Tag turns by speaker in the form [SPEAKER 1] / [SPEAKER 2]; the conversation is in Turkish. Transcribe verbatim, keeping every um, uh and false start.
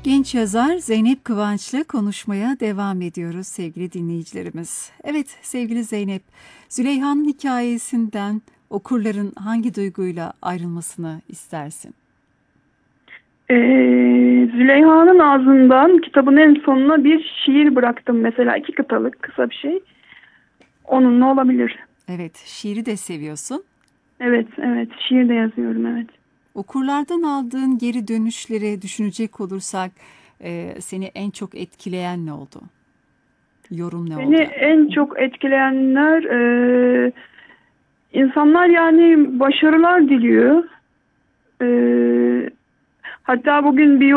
[SPEAKER 1] Genç yazar Zeynep Kıvanç'la konuşmaya devam ediyoruz sevgili dinleyicilerimiz. Evet sevgili Zeynep, Züleyha'nın hikayesinden okurların hangi duyguyla ayrılmasını istersin?
[SPEAKER 2] Ee, Züleyha'nın ağzından kitabın en sonuna bir şiir bıraktım mesela. iki kıtalık kısa bir şey. Onunla olabilir.
[SPEAKER 1] Evet, şiiri de seviyorsun.
[SPEAKER 2] Evet, evet. Şiir de yazıyorum, evet.
[SPEAKER 1] Okurlardan aldığın geri dönüşleri düşünecek olursak e, seni en çok etkileyen ne oldu? Yorum ne
[SPEAKER 2] Beni
[SPEAKER 1] oldu?
[SPEAKER 2] en çok etkileyenler e, insanlar yani başarılar diliyor. E, hatta bugün bir